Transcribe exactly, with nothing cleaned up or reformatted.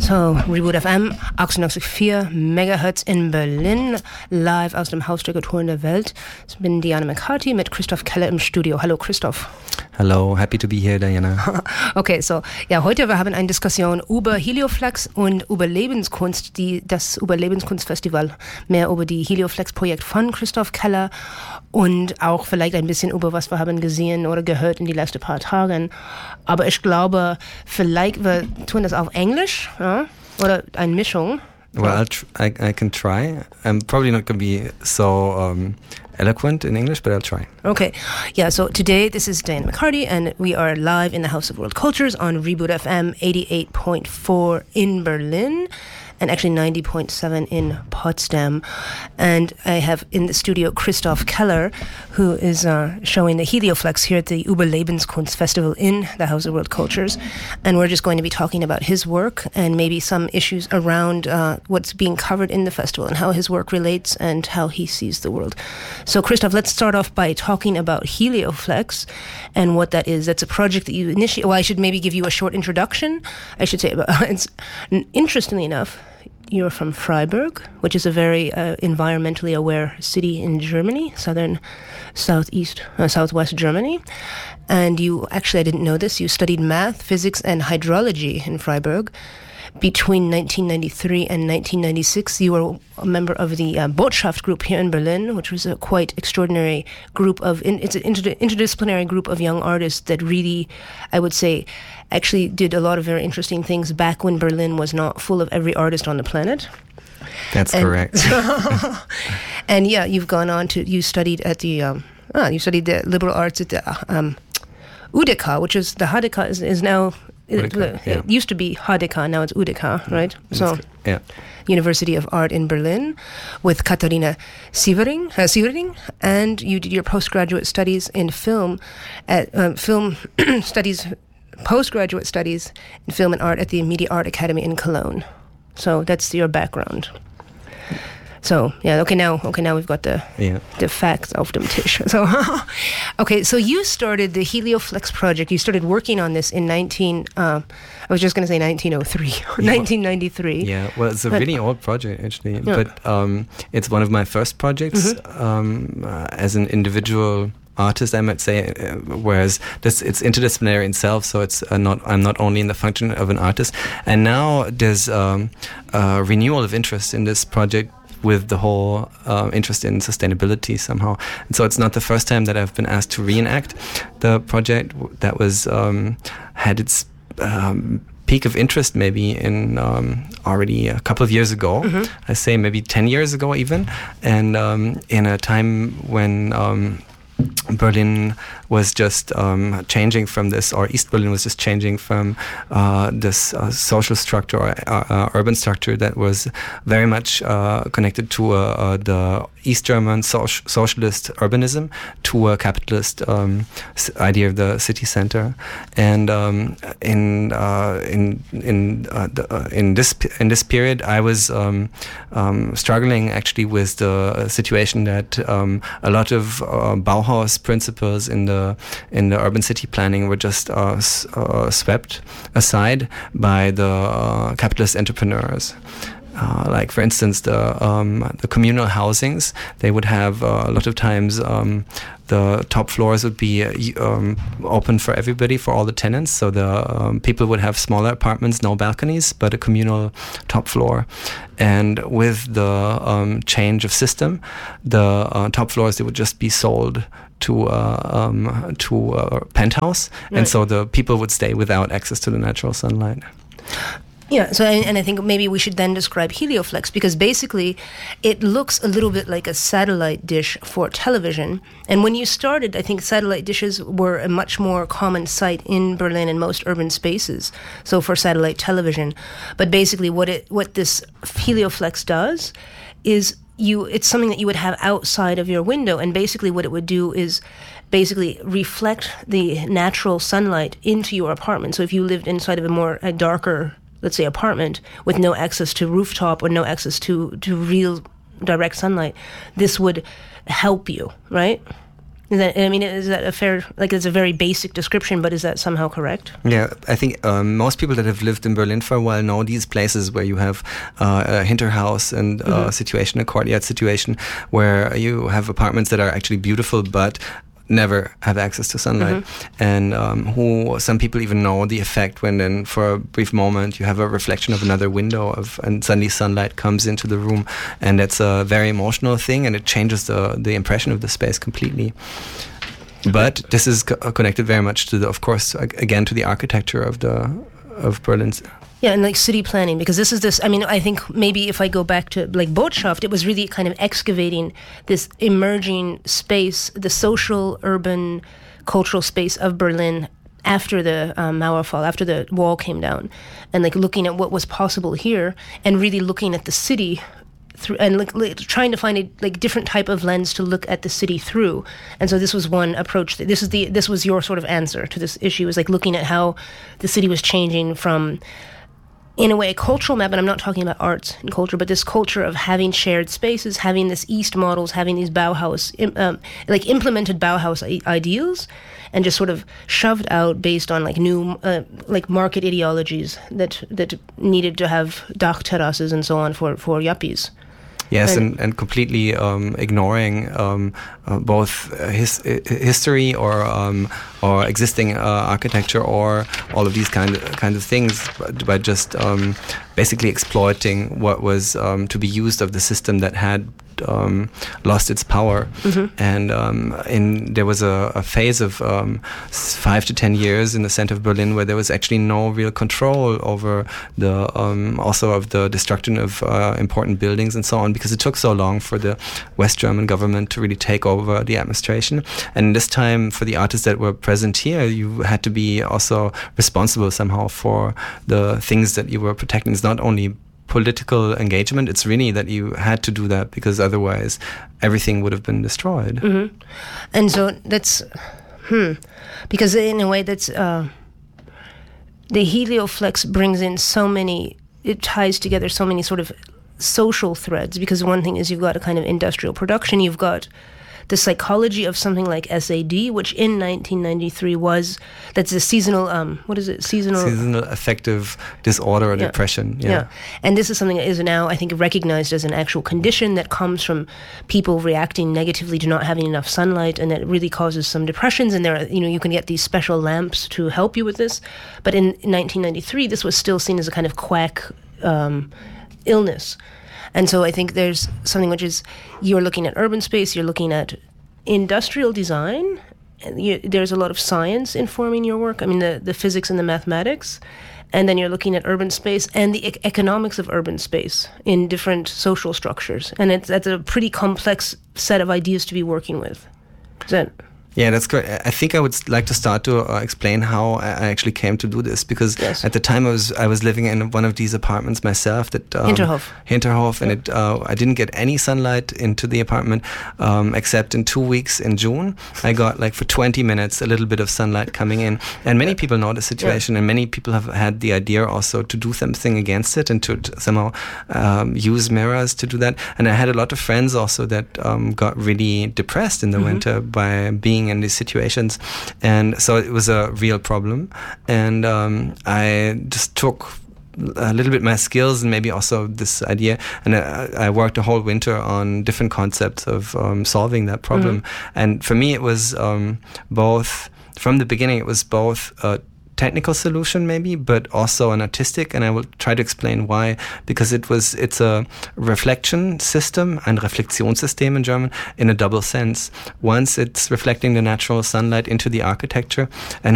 So, Reboot F M, achtundneunzig Komma vier Megahertz in Berlin, live aus dem Haus der Kulturen der Welt. Ich bin Diana McCarthy mit Christoph Keller im Studio. Hallo Christoph. Hello, happy to be here, Diana. Okay, so, ja, heute wir haben eine Diskussion über Helioflex und über Lebenskunst, die, das Überlebenskunstfestival, mehr über die Helioflex-Projekt von Christoph Keller und auch vielleicht ein bisschen über was wir haben gesehen oder gehört in die letzten paar Tagen. Aber ich glaube, vielleicht wir tun das auf Englisch, ja? Oder eine Mischung. Well, I'll tr- I, I can try. I'm probably not going to be so um, eloquent in English, but I'll try. Okay. Yeah, so today this is Diana McCarty, and we are live in the House of World Cultures on Reboot F M eighty-eight point four in Berlin, and actually ninety point seven in Potsdam. And I have in the studio Christoph Keller, who is uh, showing the Helioflex here at the Überlebenskunst Festival in the House of World Cultures. And we're just going to be talking about his work and maybe some issues around uh, what's being covered in the festival and how his work relates and how he sees the world. So Christoph, let's start off by talking about Helioflex and what that is. That's a project that you initiated. Well, I should maybe give you a short introduction. I should say, about, it's interestingly enough, you're from Freiburg, which is a very uh, environmentally aware city in Germany, southern, southeast, uh, southwest Germany. And you, actually, I didn't know this, you studied math, physics, and hydrology in Freiburg. Between nineteen ninety-three and nineteen ninety-six, you were a member of the uh, Botschaft group here in Berlin, which was a quite extraordinary group of, in, it's an inter- interdisciplinary group of young artists that really, I would say, actually did a lot of very interesting things back when Berlin was not full of every artist on the planet. That's and, correct. And yeah, you've gone on to, you studied at the, um, ah, you studied the liberal arts at the um, U D K, which is, the H D K is, is now, U D K, it, yeah. it used to be H D K, now it's U D K, right? So, yeah. University of Art in Berlin with Katharina Sievering, uh, Sievering, and you did your postgraduate studies in film at um, film studies, postgraduate studies in film and art at the Media Art Academy in Cologne. So that's your background. So yeah, okay now, okay now we've got the yeah. the facts auf dem Tisch. So okay, so you started the Helioflex project. You started working on this in nineteen. Uh, I was just going to say nineteen oh three, nineteen ninety-three. Yeah, well, it's a but, really old project actually, yeah. but um, it's one of my first projects mm-hmm. um, uh, as an individual artist, I might say, uh, whereas this it's interdisciplinary itself, so it's uh, not I'm not only in the function of an artist. And now there's um, a renewal of interest in this project with the whole uh, interest in sustainability somehow. And so it's not the first time that I've been asked to reenact the project that was um, had its um, peak of interest maybe in um, already a couple of years ago. Mm-hmm. I say maybe ten years ago even, and um, in a time when um, Berlin was just um, changing from this, or East Berlin was just changing from uh, this uh, social structure or uh, uh, urban structure that was very much uh, connected to uh, uh, the East German so- socialist urbanism to a capitalist um, idea of the city center. And um, in uh, in in uh, the, uh, in this in this period, I was um, um, struggling actually with the situation that um, a lot of uh, Bauhaus principles in the in the urban city planning were just uh, s- uh, swept aside by the uh, capitalist entrepreneurs. Uh, like, for instance, the um, the communal housings, they would have uh, a lot of times um, the top floors would be uh, um, open for everybody, for all the tenants. So the um, people would have smaller apartments, no balconies, but a communal top floor. And with the um, change of system, the uh, top floors, they would just be sold to uh, um, to a penthouse, right. And so the people would stay without access to the natural sunlight. Yeah, so and I think maybe we should then describe Helioflex, because basically it looks a little bit like a satellite dish for television. And when you started, I think satellite dishes were a much more common sight in Berlin and most urban spaces, so for satellite television. But basically what it what this Helioflex does is you it's something that you would have outside of your window, and basically what it would do is basically reflect the natural sunlight into your apartment. So if you lived inside of a more a darker, let's say, apartment with no access to rooftop or no access to, to real direct sunlight, this would help you, right? Is that, I mean, is that a fair, like it's a very basic description, but is that somehow correct? Yeah, I think um, most people that have lived in Berlin for a while know these places where you have uh, a Hinterhaus and a mm-hmm. situation, a courtyard situation, where you have apartments that are actually beautiful, but never have access to sunlight. Mm-hmm. And um, who some people even know the effect when then for a brief moment you have a reflection of another window of and suddenly sunlight comes into the room, and that's a very emotional thing, and it changes the the impression of the space completely. But this is co- connected very much to the, of course, again to the architecture of the of Berlin's. Yeah, and like city planning, because this is this, I mean, I think maybe if I go back to like Botschaft, it was really kind of excavating this emerging space, the social, urban, cultural space of Berlin after the um, Mauerfall, after the wall came down, and like looking at what was possible here, and really looking at the city through, and like, like trying to find a like different type of lens to look at the city through. And so this was one approach. That, this is the this was your sort of answer to this issue, was like looking at how the city was changing from, in a way, a cultural map, and I'm not talking about arts and culture, but this culture of having shared spaces, having this East models, having these Bauhaus, um, like implemented Bauhaus I- ideals, and just sort of shoved out based on like new, uh, like market ideologies that that needed to have Dach terraces and so on for, for yuppies. Yes, and, and completely um, ignoring um, uh, both his, history or um, or existing uh, architecture or all of these kind of, kind of things, but by just um, basically exploiting what was um, to be used of the system that had um, lost its power. Mm-hmm. And um, in there was a, a phase of um, five to ten years in the center of Berlin where there was actually no real control over the um, also of the destruction of uh, important buildings and so on, because it took so long for the West German government to really take over the administration. And this time, for the artists that were present here, you had to be also responsible somehow for the things that you were protecting. It's not only political engagement, it's really that you had to do that, because otherwise everything would have been destroyed. Mm-hmm. And so that's, hmm, because in a way that's, uh, the Helioflex brings in so many, it ties together so many sort of social threads, because one thing is you've got a kind of industrial production, you've got the psychology of something like S A D, which in nineteen ninety-three was, that's a seasonal, um, what is it, seasonal? Seasonal affective disorder or yeah. depression. Yeah. yeah. And this is something that is now, I think, recognized as an actual condition that comes from people reacting negatively to not having enough sunlight, and that really causes some depressions. And there are, you know, you can get these special lamps to help you with this. But in nineteen ninety-three, this was still seen as a kind of quack um, illness. And so I think there's something which is, you're looking at urban space, you're looking at industrial design, and you, there's a lot of science informing your work, I mean the, the physics and the mathematics, and then you're looking at urban space and the e- economics of urban space in different social structures. And it's, that's a pretty complex set of ideas to be working with. Is that... Yeah, that's great. I think I would like to start to uh, explain how I actually came to do this, because yes. at the time I was I was living in one of these apartments myself. That um, Hinterhof. Hinterhof, yeah. and it uh, I didn't get any sunlight into the apartment um, except in two weeks in June. I got like for twenty minutes a little bit of sunlight coming in, and many people know the situation, yeah. and many people have had the idea also to do something against it and to, to somehow um, use mirrors to do that. And I had a lot of friends also that um, got really depressed in the mm-hmm. winter by being in these situations, and so it was a real problem. And um, I just took a little bit my skills and maybe also this idea, and I, I worked a whole winter on different concepts of um, solving that problem. Mm-hmm. And for me, it was um, both from the beginning. It was both a technical solution maybe, but also an artistic, and I will try to explain why. Because it was it's a reflection system, ein Reflexionssystem in German, in a double sense. Once it's reflecting the natural sunlight into the architecture, and